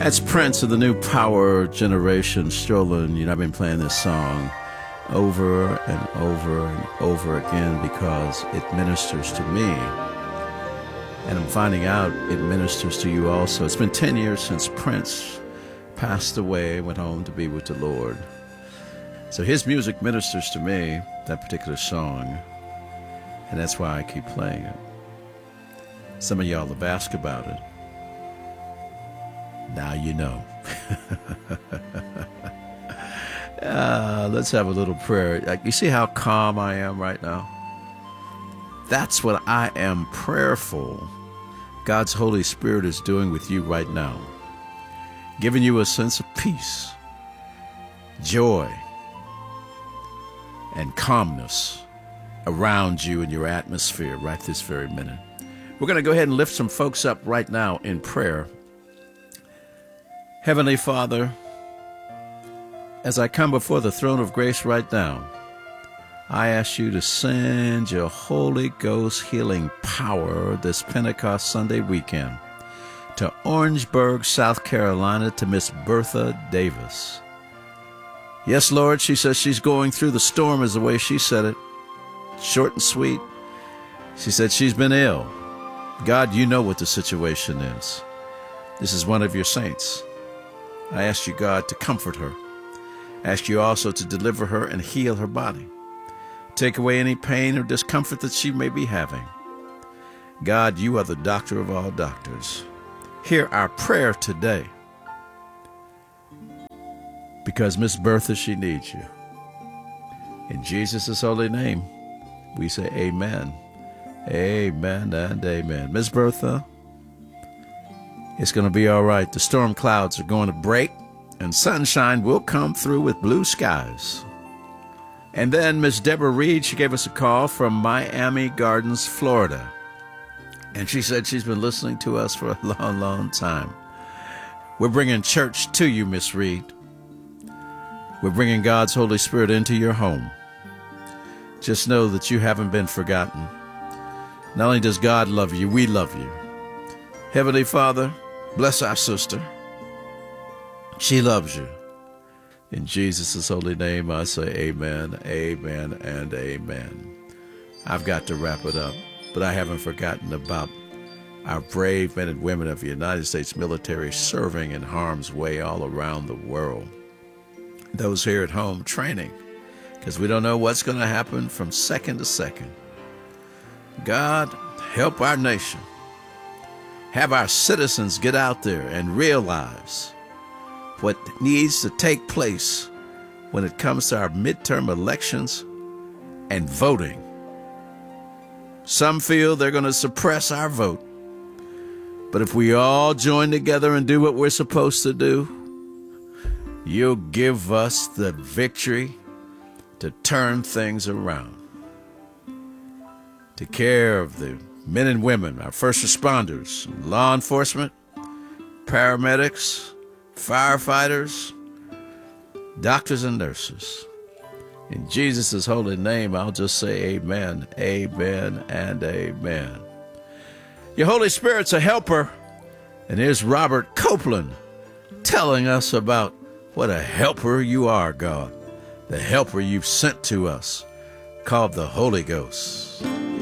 That's Prince of the New Power Generation strolling. You know, I've been playing this song over and over and over again because it ministers to me. And I'm finding out it ministers to you also. It's been 10 years since Prince passed away, went home to be with the Lord. So his music ministers to me, that particular song, and that's why I keep playing it. Some of y'all have asked about it. Now you know. Let's have a little prayer. You see how calm I am right now? That's what I am prayerful God's Holy Spirit is doing with you right now. Giving you a sense of peace, joy, and calmness around you and your atmosphere right this very minute. We're going to go ahead and lift some folks up right now in prayer. Heavenly Father, as I come before the throne of grace right now, I ask you to send your Holy Ghost healing power this Pentecost Sunday weekend to Orangeburg, South Carolina, to Miss Bertha Davis. Yes, Lord, she says she's going through the storm is the way she said it. Short and sweet. She said she's been ill. God, you know what the situation is. This is one of your saints. I ask you, God, to comfort her. I ask you also to deliver her and heal her body. Take away any pain or discomfort that she may be having. God, you are the doctor of all doctors. Hear our prayer today. Because Miss Bertha, she needs you. In Jesus' holy name, we say amen. Amen and amen. Miss Bertha, it's going to be all right. The storm clouds are going to break and sunshine will come through with blue skies. And then Miss Deborah Reed, she gave us a call from Miami Gardens, Florida. And she said she's been listening to us for a long, long time. We're bringing church to you, Miss Reed. We're bringing God's Holy Spirit into your home. Just know that you haven't been forgotten. Not only does God love you, we love you. Heavenly Father, bless our sister. She loves you. In Jesus' holy name, I say amen, amen, and amen. I've got to wrap it up, but I haven't forgotten about our brave men and women of the United States military serving in harm's way all around the world. Those here at home training, because we don't know what's going to happen from second to second. God, help our nation. Have our citizens get out there and realize what needs to take place when it comes to our midterm elections and voting. Some feel they're going to suppress our vote. But if we all join together and do what we're supposed to do, you'll give us the victory to turn things around. Take care of the men and women, our first responders, law enforcement, paramedics, firefighters, doctors and nurses. In Jesus' holy name, I'll just say amen, amen, and amen. Your Holy Spirit's a helper. And here's Robert Copeland telling us about what a helper you are, God. The helper you've sent to us, called the Holy Ghost.